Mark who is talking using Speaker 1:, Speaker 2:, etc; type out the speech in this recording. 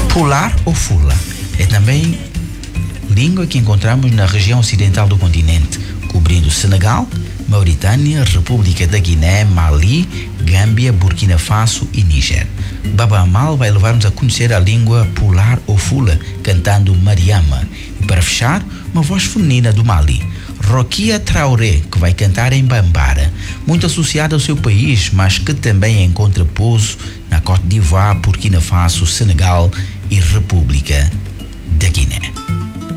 Speaker 1: Pular ou fula é também língua que encontramos na região ocidental do continente, cobrindo Senegal, Mauritânia, República da Guiné, Mali, Gâmbia, Burkina Faso e Níger. Baba Amal vai levar-nos a conhecer a língua pular ou fula, cantando Mariama. E para fechar, uma voz feminina do Mali, Rokia Traoré, que vai cantar em Bambara, muito associada ao seu país, mas que também encontra pouso na Côte d'Ivoire, Burkina Faso, Senegal e República da Guiné.